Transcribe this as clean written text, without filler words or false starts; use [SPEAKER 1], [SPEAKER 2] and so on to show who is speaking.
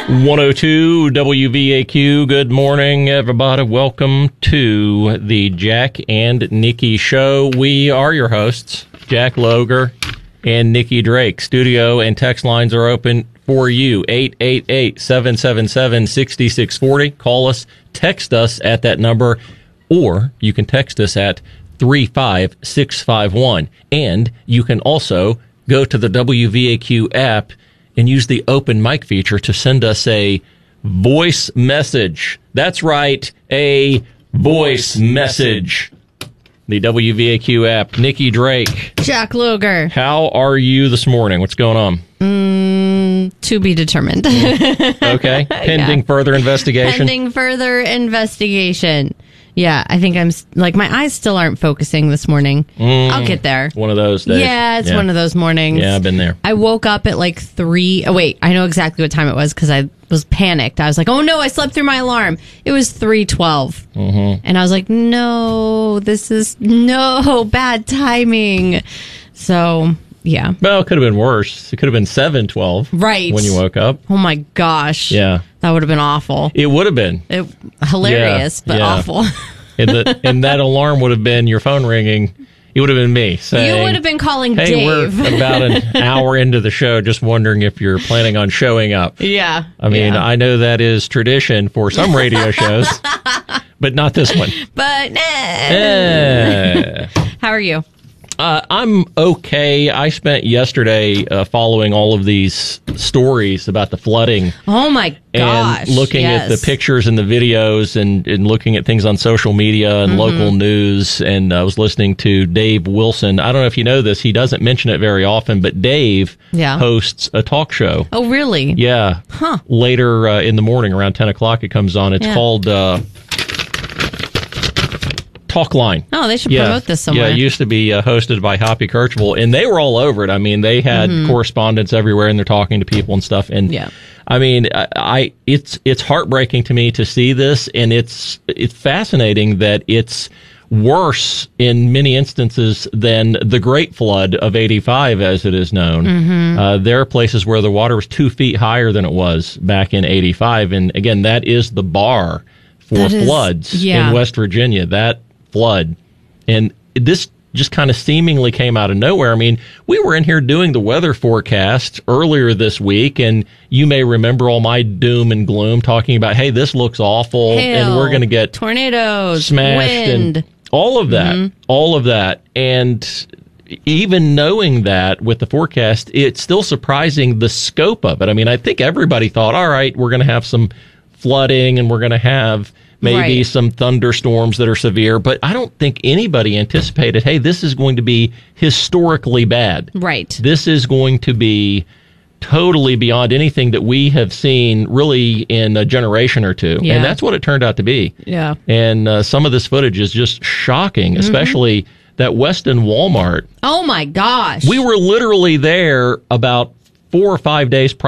[SPEAKER 1] 102 WVAQ. Good morning, everybody. Welcome to the Jack and Nikki Show. We are your hosts, Jack Loger and Nikki Drake. Studio and text lines are open for you. 888-777-6640. Call us, text us at that number, or you can text us at 35651. And you can also go to the WVAQ app and use the open mic feature to send us a voice message. That's right, a voice message. The WVAQ app. Nikki Drake.
[SPEAKER 2] Jack Loger.
[SPEAKER 1] How are you this morning? What's going on?
[SPEAKER 2] To be determined.
[SPEAKER 1] Okay. Pending further investigation?
[SPEAKER 2] Pending further investigation. Yeah, I think my eyes still aren't focusing this morning. I'll get there.
[SPEAKER 1] One of those days.
[SPEAKER 2] Yeah, it's one of those mornings.
[SPEAKER 1] Yeah, I've been there.
[SPEAKER 2] I woke up at like 3. Oh, wait, I know exactly what time it was because I was panicked. I was like, oh no, I slept through my alarm. It was 3:12. And I was like, no, bad timing. So, yeah.
[SPEAKER 1] Well, it could have been worse. It could have been 7:12.
[SPEAKER 2] Right.
[SPEAKER 1] When you woke up.
[SPEAKER 2] Oh my gosh.
[SPEAKER 1] Yeah.
[SPEAKER 2] That would have been awful.
[SPEAKER 1] It would have been.
[SPEAKER 2] Hilarious, but awful.
[SPEAKER 1] and that alarm would have been your phone ringing. It would have been me saying,
[SPEAKER 2] you would have been calling
[SPEAKER 1] hey,
[SPEAKER 2] Dave.
[SPEAKER 1] We're about an hour into the show, just wondering if you're planning on showing up.
[SPEAKER 2] Yeah.
[SPEAKER 1] I mean, I know that is tradition for some radio shows, but not this one.
[SPEAKER 2] But, How are you?
[SPEAKER 1] I'm okay. I spent yesterday following all of these stories about the flooding.
[SPEAKER 2] Oh, my gosh.
[SPEAKER 1] And looking at the pictures and the videos and looking at things on social media and local news. And I was listening to Dave Wilson. I don't know if you know this. He doesn't mention it very often, but Dave hosts a talk show.
[SPEAKER 2] Oh, really?
[SPEAKER 1] Yeah.
[SPEAKER 2] Huh.
[SPEAKER 1] Later in the morning, around 10 o'clock, it comes on. It's called Talkline.
[SPEAKER 2] Oh, they should promote this somewhere.
[SPEAKER 1] Yeah, it used to be hosted by Hoppy Kirchhoff, and they were all over it. I mean, they had correspondents everywhere, and they're talking to people and stuff. And I mean, it's heartbreaking to me to see this, and it's fascinating that it's worse in many instances than the Great Flood of '85, as it is known. There are places where the water was 2 feet higher than it was back in '85, and again, that is the bar for floods in West Virginia. That flood. And this just kind of seemingly came out of nowhere. I mean, we were in here doing the weather forecast earlier this week, and you may remember all my doom and gloom talking about, hey, this looks awful, and we're going to get
[SPEAKER 2] tornadoes,
[SPEAKER 1] smashed,
[SPEAKER 2] wind,
[SPEAKER 1] and all of that. And even knowing that with the forecast, it's still surprising the scope of it. I mean, I think everybody thought, all right, we're going to have some flooding, and we're going to have maybe some thunderstorms that are severe, but I don't think anybody anticipated, hey, this is going to be historically bad.
[SPEAKER 2] Right.
[SPEAKER 1] This is going to be totally beyond anything that we have seen really in a generation or two.
[SPEAKER 2] Yeah.
[SPEAKER 1] And that's what it turned out to be.
[SPEAKER 2] Yeah.
[SPEAKER 1] And some of this footage is just shocking, especially that Weston Walmart.
[SPEAKER 2] Oh, my gosh.
[SPEAKER 1] We were literally there about 4 or 5 days prior